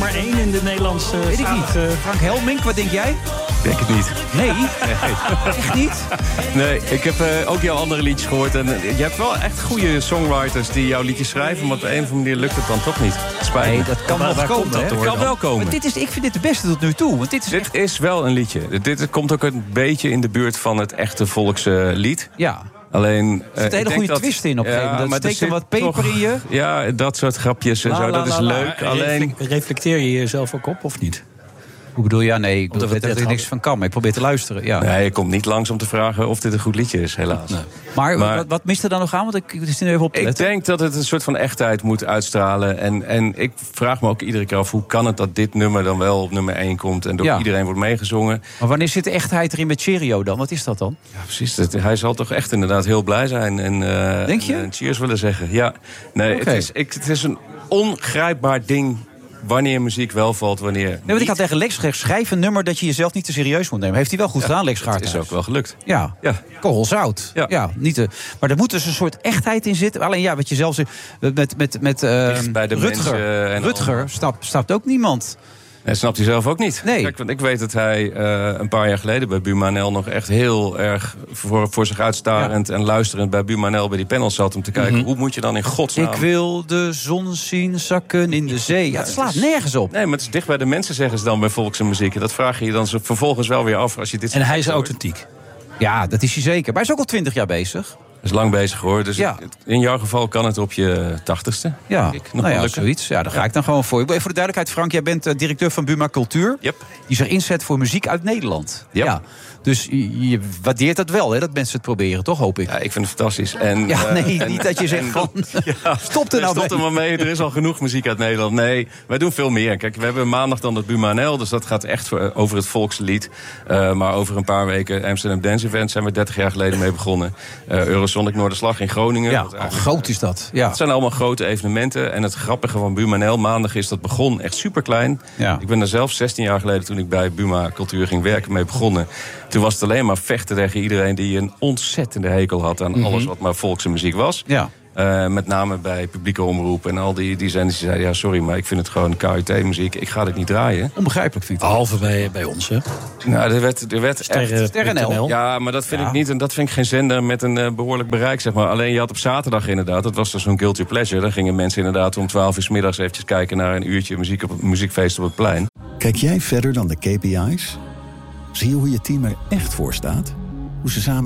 nummer 1 in de Nederlandse... Weet ik niet. Frank Helmink, wat denk jij? Denk het niet. Nee? Echt niet? Nee, ik heb ook jouw andere liedjes gehoord. En je hebt wel echt goede songwriters die jouw liedjes schrijven. Maar op de een of andere manier lukt het dan toch niet. Spijt me. Nee, dat kan nog komen. Dat kan wel komen. Maar ik vind dit de beste tot nu toe. Want dit is wel een liedje. Dit komt ook een beetje in de buurt van het echte volkslied. Ja. Alleen, er zit een hele goede twist in op een gegeven moment. Dat steekt er wat peper in je. Ja, dat soort grapjes en zo, dat is leuk. Alleen... Reflecteer je jezelf ook op, of niet? Hoe bedoel je? Ja, nee, ik weet dat er niks van kan. Maar ik probeer te luisteren. Ja. Nee, je komt niet langs om te vragen of dit een goed liedje is, helaas. Nee. Maar wat mist er dan nog aan? Want ik is er nu even op te letten. Ik denk dat het een soort van echtheid moet uitstralen. En ik vraag me ook iedere keer af, hoe kan het dat dit nummer dan wel op nummer 1 komt en door iedereen wordt meegezongen? Maar wanneer zit de echtheid erin met Cheerio dan? Wat is dat dan? Ja, precies. Hij zal toch echt inderdaad heel blij zijn. En, denk je? En cheers willen zeggen. Ja, nee, het is een ongrijpbaar ding. Wanneer muziek wel valt, wanneer niet. Want ik had tegen Lex gezegd, schrijf een nummer dat je jezelf niet te serieus moet nemen. Heeft hij wel goed gedaan, Lex Gaarthuis? Dat is ook wel gelukt. Ja. Korrelzout. Ja, niet maar er moet dus een soort echtheid in zitten. Alleen wat je zelf zegt, met bij de Rutger snapt ook niemand. Dat snapt hij zelf ook niet. Nee. Kijk, want ik weet dat hij een paar jaar geleden bij Buma NL nog echt heel erg voor zich uitstarend en luisterend bij Buma NL bij die panels zat om te kijken, hoe moet je dan in godsnaam... Ik wil de zon zien zakken in de zee. Ja, het slaat nergens op. Nee, maar het is dicht bij de mensen, zeggen ze dan bij volks en muziek. Dat vraag je je dan vervolgens wel weer af als je dit... En hij is authentiek. Ja, dat is hij zeker. Maar hij is ook al 20 jaar bezig. Is lang bezig hoor. Dus in jouw geval kan het op je 80ste. Ja, zoiets. Ja, daar ga ik dan gewoon voor. Even voor de duidelijkheid, Frank, jij bent directeur van Buma Cultuur. Yep. Die zich inzet voor muziek uit Nederland. Yep. Ja. Dus je waardeert dat wel, hè, dat mensen het proberen, toch, hoop ik? Ja, ik vind het fantastisch. En, niet dat je zegt van, stop er nou mee. Stop er maar mee, er is al genoeg muziek uit Nederland. Nee, wij doen veel meer. Kijk, we hebben maandag dan het Buma NL, dus dat gaat echt over het volkslied. Maar over een paar weken Amsterdam Dance Event zijn we 30 jaar geleden mee begonnen. Eurosonic Noorderslag in Groningen. Ja, groot is dat. Ja. Het zijn allemaal grote evenementen. En het grappige van Buma NL, maandag is dat begon echt superklein. Ja. Ik ben er zelf 16 jaar geleden, toen ik bij Buma Cultuur ging werken, mee begonnen. Toen was het alleen maar vechten tegen iedereen die een ontzettende hekel had aan alles wat maar volkse muziek was. Ja. Met name bij publieke omroep en al die zenders die zeiden, ja sorry, maar ik vind het gewoon KUT-muziek. Ik ga dit niet draaien. Onbegrijpelijk vind ik. Behalve bij ons, hè? Nou, er werd Sterren-NL. Ja, maar dat vind ik niet. En dat vind ik geen zender met een behoorlijk bereik, zeg maar. Alleen je had op zaterdag inderdaad, dat was dus zo'n guilty pleasure. Dan gingen mensen inderdaad om 12 uur 's middags eventjes kijken naar een uurtje muziekfeest op het plein. Kijk jij verder dan de KPI's? Zie je hoe je team er echt voor staat? Hoe ze samen